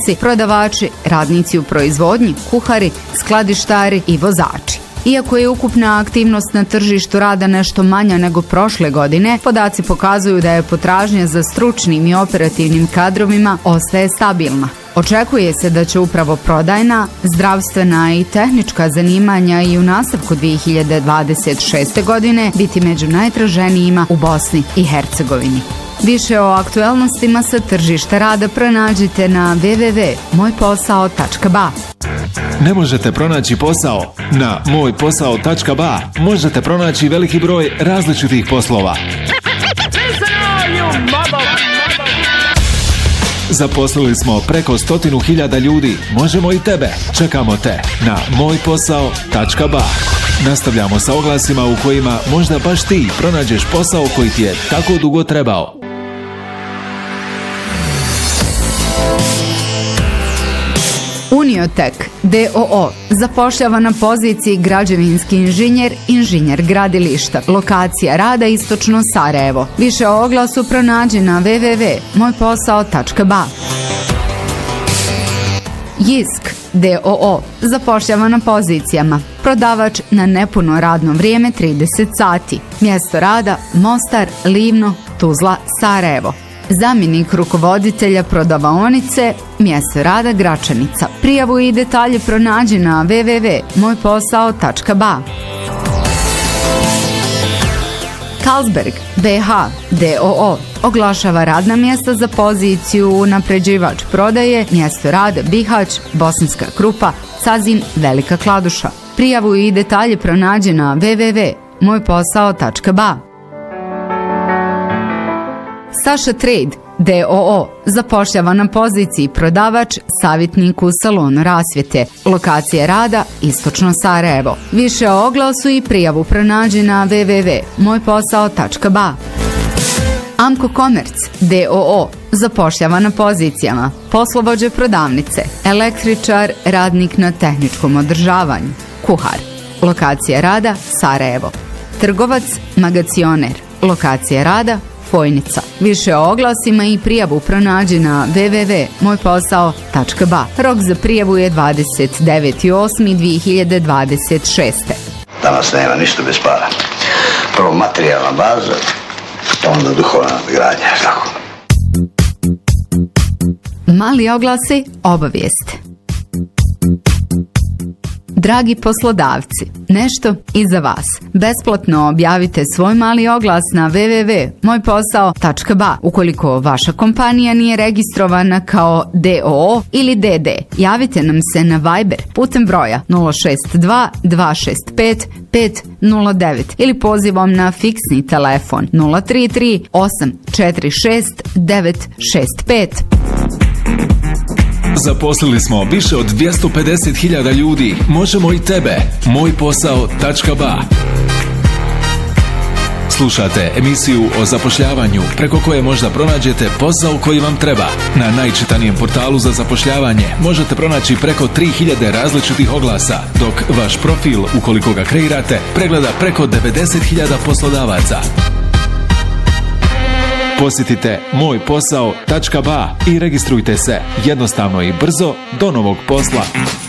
trgovci, prodavači, radnici u proizvodnji, kuhari, skladištari i vozači. Iako je ukupna aktivnost na tržištu rada nešto manja nego prošle godine, podaci pokazuju da je potražnja za stručnim i operativnim kadrovima ostaje stabilna. Očekuje se da će upravo prodajna, zdravstvena i tehnička zanimanja i u nastavku 2026. godine biti među najtraženijima u Bosni i Hercegovini. Više o aktuelnostima sa tržišta rada pronađite na www.mojposao.ba. Ne možete pronaći posao? Na mojposao.ba možete pronaći veliki broj različitih poslova. Zaposlili smo preko 100.000 ljudi. Možemo i tebe. Čekamo te na mojposao.ba. Nastavljamo sa oglasima u kojima možda baš ti pronađeš posao koji ti je tako dugo trebao. Uniotek d.o.o. zapošljava na poziciji građevinski inženjer, inženjer gradilišta. Lokacija rada istočno Sarajevo. Više o oglasu pronađi na www.mojposao.ba. Jisk d.o.o. zapošljava na pozicijama prodavač na nepuno radno vrijeme 30 sati. Mjesto rada Mostar, Livno, Tuzla, Sarajevo. Zamjenik rukovoditelja prodavaonice, mjesto rada Gračanica. Prijavu i detalje pronađi na www.mojposao.ba. Carlsberg BH d.o.o. oglašava radna mjesta za poziciju unapređivač prodaje, mjesto rada Bihać, Bosanska Krupa, Cazin, Velika Kladuša. Prijavu i detalje pronađi na www.mojposao.ba. Saša Trade d.o.o. zapošljava na poziciji prodavač, savjetnik u salonu rasvjete. Lokacija rada istočno Sarajevo. Više o oglasu i prijavu pronađi na www.mojposao.ba. Amco Commerce d.o.o. zapošljava na pozicijama poslovođe prodavnice, električar, radnik na tehničkom održavanju, kuhar. Lokacija rada Sarajevo. Trgovac, magacioner. Lokacija rada Fojnica. Više o oglasima i prijavu pronađi na www.mojposao.ba. Rok za prijavu je 29.8.2026. Danas nema ništa bez para. Prvo materijalna baza, onda duhovna gradnja. Tako. Mali oglasi, obavijest. Dragi poslodavci, nešto i za vas. Besplatno objavite svoj mali oglas na www.mojposao.ba. Ukoliko vaša kompanija nije registrovana kao d.o.o. ili d.d., javite nam se na Viber putem broja 062 265 509 ili pozivom na fiksni telefon 033 846 965. Zaposlili smo više od 250.000 ljudi. Možemo i tebe. Mojposao.ba. Slušate emisiju o zapošljavanju preko koje možda pronađete posao koji vam treba. Na najčitanijem portalu za zapošljavanje možete pronaći preko 3000 različitih oglasa, dok vaš profil, ukoliko ga kreirate, pregleda preko 90.000 poslodavaca. Posjetite mojposao.ba i registrujte se jednostavno i brzo do novog posla.